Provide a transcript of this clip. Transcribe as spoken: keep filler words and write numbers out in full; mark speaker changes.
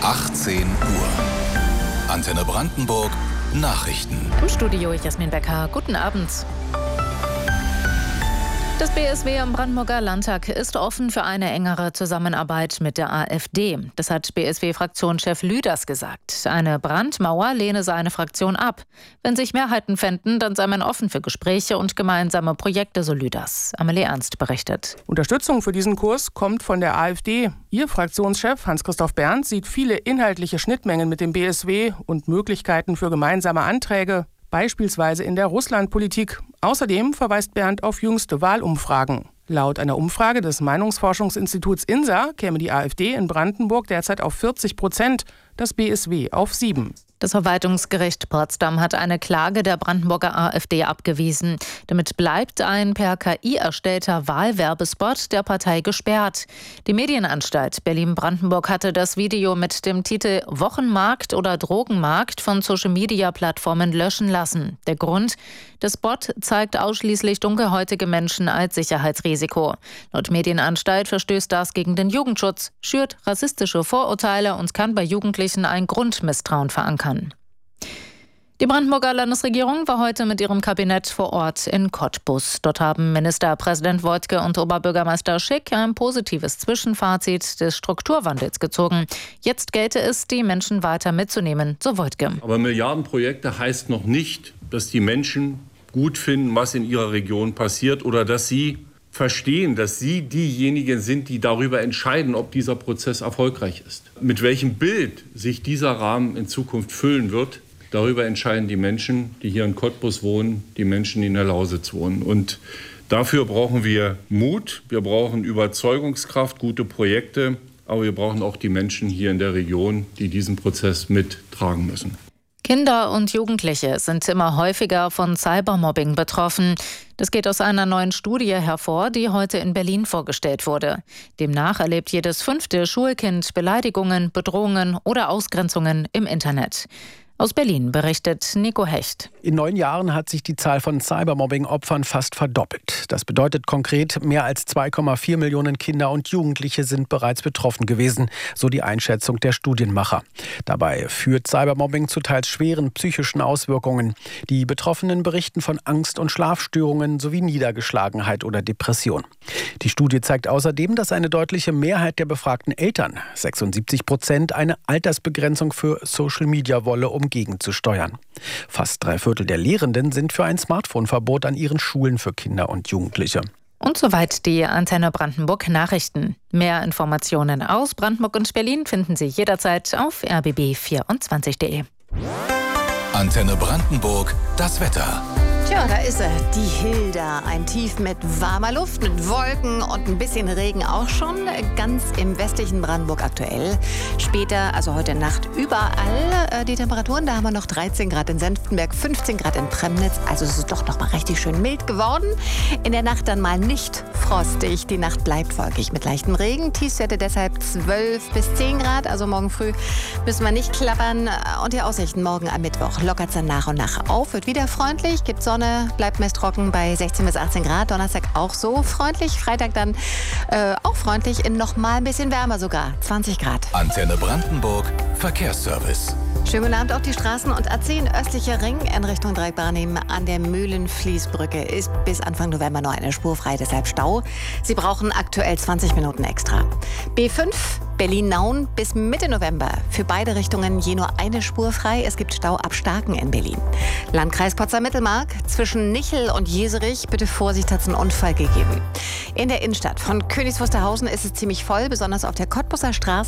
Speaker 1: achtzehn Uhr. Antenne Brandenburg Nachrichten.
Speaker 2: Im Studio Jasmin Becker. Guten Abend. Das B S W im Brandenburger Landtag ist offen für eine engere Zusammenarbeit mit der AfD. Das hat B S W-Fraktionschef Lüders gesagt. Eine Brandmauer lehne seine Fraktion ab. Wenn sich Mehrheiten fänden, dann sei man offen für Gespräche und gemeinsame Projekte, so Lüders. Amelie Ernst berichtet.
Speaker 3: Unterstützung für diesen Kurs kommt von der AfD. Ihr Fraktionschef Hans-Christoph Berndt sieht viele inhaltliche Schnittmengen mit dem B S W und Möglichkeiten für gemeinsame Anträge, beispielsweise in der Russlandpolitik. Außerdem verweist Berndt auf jüngste Wahlumfragen. Laut einer Umfrage des Meinungsforschungsinstituts INSA käme die AfD in Brandenburg derzeit auf vierzig Prozent, das B S W auf sieben.
Speaker 2: Das Verwaltungsgericht Potsdam hat eine Klage der Brandenburger AfD abgewiesen. Damit bleibt ein per K I erstellter Wahlwerbespot der Partei gesperrt. Die Medienanstalt Berlin-Brandenburg hatte das Video mit dem Titel Wochenmarkt oder Drogenmarkt von Social-Media-Plattformen löschen lassen. Der Grund? Der Spot zeigt ausschließlich dunkelhäutige Menschen als Sicherheitsrisiko. Laut Medienanstalt verstößt das gegen den Jugendschutz, schürt rassistische Vorurteile und kann bei Jugendlichen ein Grundmisstrauen verankern. Die Brandenburger Landesregierung war heute mit ihrem Kabinett vor Ort in Cottbus. Dort haben Ministerpräsident Woidke und Oberbürgermeister Schick ein positives Zwischenfazit des Strukturwandels gezogen. Jetzt gelte es, die Menschen weiter mitzunehmen, so Woidke.
Speaker 4: Aber Milliardenprojekte heißt noch nicht, dass die Menschen gut finden, was in ihrer Region passiert oder dass sie verstehen, dass sie diejenigen sind, die darüber entscheiden, ob dieser Prozess erfolgreich ist. Mit welchem Bild sich dieser Rahmen in Zukunft füllen wird, darüber entscheiden die Menschen, die hier in Cottbus wohnen, die Menschen, die in der Lausitz wohnen. Und dafür brauchen wir Mut, wir brauchen Überzeugungskraft, gute Projekte, aber wir brauchen auch die Menschen hier in der Region, die diesen Prozess mittragen müssen.
Speaker 2: Kinder und Jugendliche sind immer häufiger von Cybermobbing betroffen. Das geht aus einer neuen Studie hervor, die heute in Berlin vorgestellt wurde. Demnach erlebt jedes fünfte Schulkind Beleidigungen, Bedrohungen oder Ausgrenzungen im Internet. Aus Berlin berichtet Nico Hecht.
Speaker 5: In neun Jahren hat sich die Zahl von Cybermobbing-Opfern fast verdoppelt. Das bedeutet konkret, mehr als zwei Komma vier Millionen Kinder und Jugendliche sind bereits betroffen gewesen, so die Einschätzung der Studienmacher. Dabei führt Cybermobbing zu teils schweren psychischen Auswirkungen. Die Betroffenen berichten von Angst- und Schlafstörungen sowie Niedergeschlagenheit oder Depression. Die Studie zeigt außerdem, dass eine deutliche Mehrheit der befragten Eltern, sechsundsiebzig Prozent, eine Altersbegrenzung für Social Media wolle, um gegenzusteuern. Fast drei Viertel der Lehrenden sind für ein Smartphone-Verbot an ihren Schulen für Kinder und Jugendliche.
Speaker 2: Und soweit die Antenne Brandenburg Nachrichten. Mehr Informationen aus Brandenburg und Berlin finden Sie jederzeit auf r b b vierundzwanzig punkt de.
Speaker 1: Antenne Brandenburg, das Wetter.
Speaker 6: Tja, da ist er, die Hilda. Ein Tief mit warmer Luft, mit Wolken und ein bisschen Regen auch schon. Ganz im westlichen Brandenburg aktuell. Später, also heute Nacht, überall äh, die Temperaturen. Da haben wir noch dreizehn Grad in Senftenberg, fünfzehn Grad in Premnitz. Also es ist doch noch mal richtig schön mild geworden. In der Nacht dann mal nicht frostig. Die Nacht bleibt wolkig mit leichtem Regen. Tiefstwerte deshalb zwölf bis zehn Grad. Also morgen früh müssen wir nicht klappern. Und die Aussichten morgen am Mittwoch lockert es dann nach und nach auf. Wird wieder freundlich, gibt Sonne. Bleibt meist trocken bei sechzehn bis achtzehn Grad. Donnerstag auch so freundlich. Freitag dann äh, auch freundlich. In noch mal ein bisschen wärmer sogar. zwanzig Grad.
Speaker 1: Antenne Brandenburg Verkehrsservice.
Speaker 6: Schönen guten Abend. Auch die Straßen und A zehn östlicher Ring in Richtung Dreieck Barnim an der Mühlenfließbrücke ist bis Anfang November noch eine Spur frei, deshalb Stau. Sie brauchen aktuell zwanzig Minuten extra. B fünf Berlin-Nauen bis Mitte November. Für beide Richtungen je nur eine Spur frei. Es gibt Stau ab Starken in Berlin. Landkreis Potsdam-Mittelmark zwischen Nichel und Jeserich. Bitte Vorsicht, hat es einen Unfall gegeben. In der Innenstadt von Königs Wusterhausen ist es ziemlich voll, besonders auf der Cottbuser Straße.